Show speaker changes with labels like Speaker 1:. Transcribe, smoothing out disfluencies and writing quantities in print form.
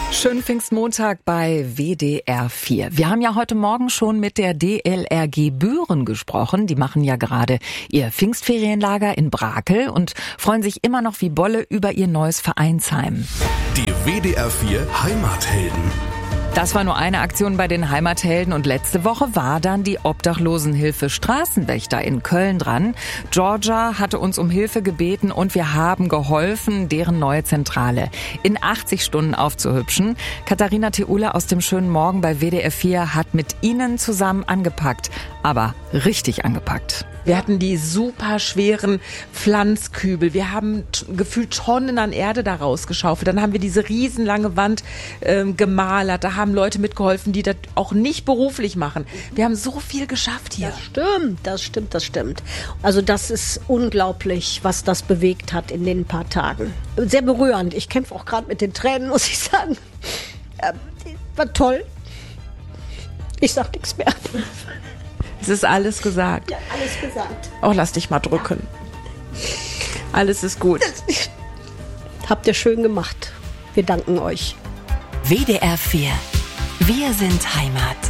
Speaker 1: Schönen Pfingstmontag bei WDR 4. Wir haben ja heute Morgen schon mit der DLRG Büren gesprochen. Die machen ja gerade ihr Pfingstferienlager in Brakel und freuen sich immer noch wie Bolle über ihr neues Vereinsheim.
Speaker 2: Die WDR 4 Heimathelden.
Speaker 1: Das war nur eine Aktion bei den Heimathelden und letzte Woche war dann die Obdachlosenhilfe Straßenwächter in Köln dran. Georgia hatte uns um Hilfe gebeten und wir haben geholfen, deren neue Zentrale in 80 Stunden aufzuhübschen. Katharina Theule aus dem schönen Morgen bei WDR 4 hat mit Ihnen zusammen angepackt, aber richtig angepackt.
Speaker 3: Wir hatten die super schweren Pflanzkübel. Wir haben gefühlt Tonnen an Erde da rausgeschaufelt. Dann haben wir diese riesenlange Wand gemalert. Da haben Leute mitgeholfen, die das auch nicht beruflich machen. Wir haben so viel geschafft hier.
Speaker 4: Das stimmt. Also das ist unglaublich, was das bewegt hat in den paar Tagen. Sehr berührend. Ich kämpfe auch gerade mit den Tränen, muss ich sagen. War toll. Ich sag nichts mehr.
Speaker 3: Es ist alles gesagt.
Speaker 4: Ja, alles gesagt.
Speaker 3: Oh, lass dich mal drücken. Alles ist gut.
Speaker 4: Habt ihr schön gemacht. Wir danken euch.
Speaker 5: WDR 4. Wir sind Heimat.